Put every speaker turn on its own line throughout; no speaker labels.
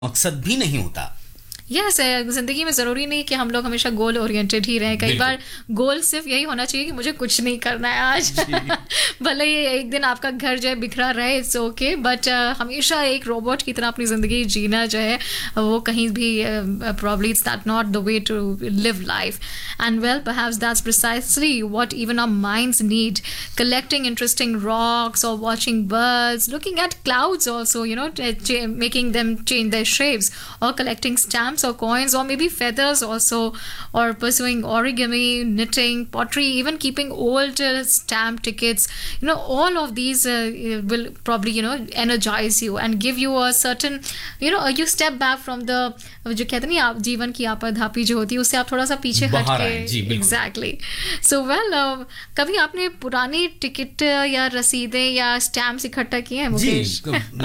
मकसद भी नहीं होता।
यस जिंदगी में ज़रूरी नहीं कि हम लोग हमेशा गोल ओरिएंटेड ही रहें। कई बार गोल सिर्फ यही होना चाहिए कि मुझे कुछ नहीं करना है आज। भले ही एक दिन आपका घर जो है बिखरा रहे, इट्स ओके, बट हमेशा एक रोबोट की तरह अपनी ज़िंदगी जीना जो है वो कहीं भी probably it's that not the way to live life. And well perhaps that's precisely what even our minds need, collecting interesting rocks और watching birds, looking at clouds also, you know, making them change their shapes, और collecting stamps or coins or maybe feathers also, or pursuing origami, knitting, pottery, even keeping old stamp tickets. You know, all of these will probably, you know, energize you and give you a certain, you know, you step back from the जो कहते नहीं आप जीवन की आपाधापी जो होती है उससे आप थोड़ा सा पीछे हट के। एग्जैक्टली। सो वेल कभी आपने पुरानी टिकट या रसीदें या स्टैम्प्स इकट्ठा किए हैं मुकेश?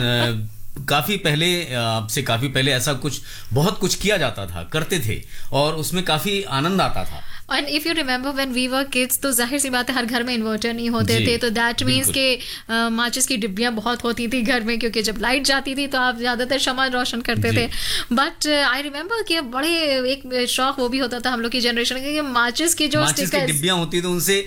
काफी पहले, आपसे काफी पहले ऐसा कुछ बहुत कुछ किया जाता था, करते थे, और उसमें काफी आनंद आता था।
And if you remember when we were kids, तो जाहिर सी बात है हर घर में इन्वर्टर नहीं होते थे, तो दैट मीन्स के माचिस की डिब्बियाँ बहुत होती थी घर में, क्योंकि जब लाइट जाती थी तो आप ज़्यादातर शमा रोशन करते थे। बट आई रिमेंबर कि बड़े एक शौक वो भी होता था हम लोग की जनरेशन के, माचिस की जो
डिब्बियाँ होती थी उनसे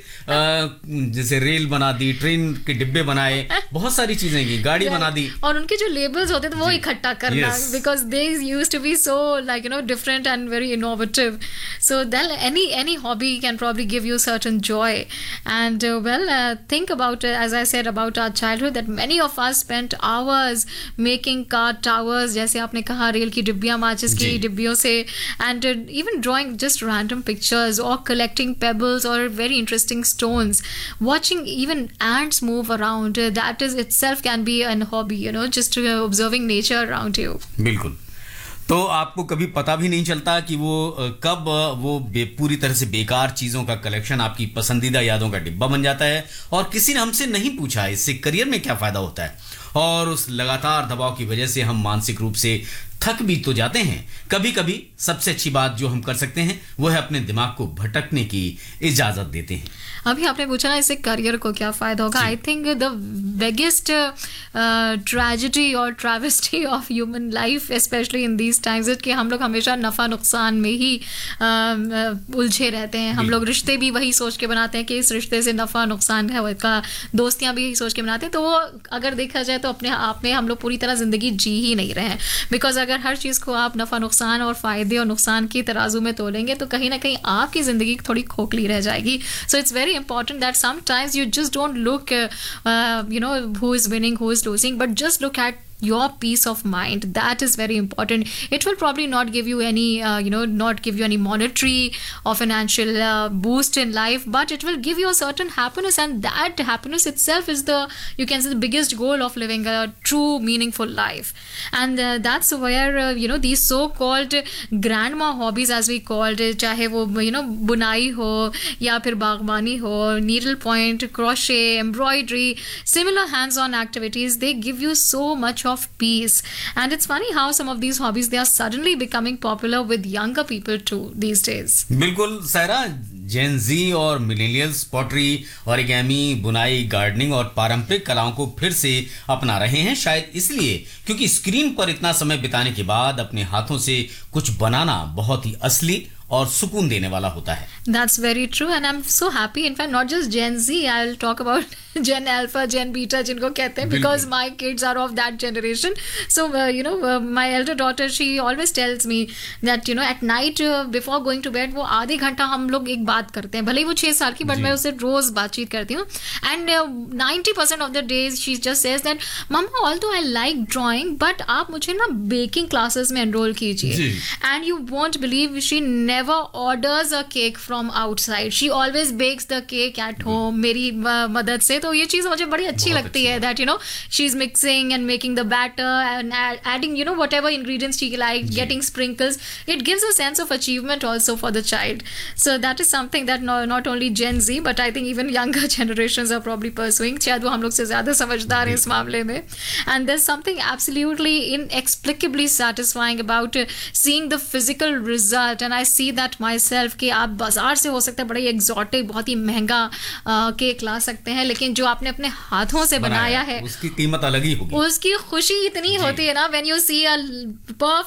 जैसे रेल बना दी, ट्रेन के डिब्बे बनाए, बहुत सारी चीजें की, गाड़ी बना दी,
और उनके जो लेबल्स होते थे वो इकट्ठा करना, because they used to be so like you know different and very innovative. So then any hobby can probably give you certain joy. And think about, as I said, about our childhood, that many of us spent hours making card towers, जैसे आपने कहा rail की डिब्बियाँ माचिस की डिब्बियों से, and even drawing just random pictures or collecting pebbles or very interesting stones, watching even ants move around, that is itself can be an hobby, you know, just observing nature around you.
बिल्कुल। तो आपको कभी पता भी नहीं चलता कि वो कब वो पूरी तरह से बेकार चीज़ों का कलेक्शन आपकी पसंदीदा यादों का डिब्बा बन जाता है, और किसी ने हमसे नहीं पूछा इससे करियर में क्या फ़ायदा होता है, और उस लगातार दबाव की वजह से हम मानसिक रूप से थक भी तो जाते हैं। कभी कभी सबसे अच्छी बात जो हम कर सकते हैं वो है अपने दिमाग को भटकने की इजाज़त देते हैं।
अभी आपने पूछा ना इससे करियर को क्या फ़ायदा होगा। I think the biggest tragedy और ट्रैवेस्टी of human life specially in these times कि हम लोग हमेशा नफ़ा नुकसान में ही उलझे रहते हैं। हम लोग रिश्ते भी वही सोच के बनाते हैं कि इस रिश्ते से नफ़ा नुकसान है का, दोस्तियाँ भी यही सोच के बनाते हैं, तो वो अगर देखा जाए तो अपने आप में हम लोग पूरी तरह ज़िंदगी जी ही नहीं रहे हैं। बिकॉज अगर हर चीज़ को आप नफ़ा नुकसान और फ़ायदे और नुकसान की तराजू में तोलेंगे तो कहीं ना कहीं आपकी ज़िंदगी थोड़ी खोखली रह जाएगी। So it's very important that sometimes you just don't look you know who is winning, who is losing, but just look at your peace of mind. That is very important. It will probably not give you any you know, not give you any monetary or financial boost in life, but it will give you a certain happiness, and that happiness itself is the, you can say, the biggest goal of living a true meaningful life. And that's where you know these so called grandma hobbies as we called it, चाहे वो you know बुनाई हो या फिर बागवानी हो, needle point, crochet, embroidery, similar hands on activities, they give you so much of peace. And it's funny how some of these hobbies, they are suddenly becoming popular with younger people too these days.
बिल्कुल सायरा, जेन ज़ी और millennials pottery, origami, बुनाई, gardening और पारंपरिक कलाओं को फिर से अपना रहे हैं, शायद इसलिए क्योंकि स्क्रीन पर इतना समय बिताने के बाद अपने हाथों से कुछ बनाना बहुत ही असली और सुकून देने वाला होता है।
That's very true, and I'm so happy. In fact, not just Gen Z, I'll talk about Gen Alpha, Gen Beta, जिनको कहते हैं, because my kids are of that generation. So you know, my elder daughter, she always tells me that you know at night before going to bed वो आधे घंटा हम लोग एक बात करते हैं, भले ही वो 6 साल की, बट मैं उससे रोज बातचीत करती हूँ। And 90% of the days she just says that Mama, although I like drawing, but आप मुझे ना baking classes में enroll कीजिए। And you won't believe, she never orders a cake from outside. She always bakes the cake at home मेरी मदद से। तो ये चीज़ मुझे बड़ी अच्छी लगती है that you know she's mixing and making the batter and adding you know whatever ingredients she likes, getting sprinkles. It gives a sense of achievement also for the child. So that is something that not only Gen Z but I think even younger generations are probably pursuing. शायद वो हम लोग से ज़्यादा समझदार हैं इस मामले में। And there's something absolutely inexplicably satisfying about seeing the physical result. And I see that myself कि आप बाजार से हो सकता है बड़ा ही एग्जॉटिक, बहुत ही महंगा केक ला सकते हैं, लेकिन जो आपने अपने हाथों से बनाया है
उसकी कीमत अलग ही होगी,
उसकी खुशी इतनी होती है ना, व्हेन यू सी अ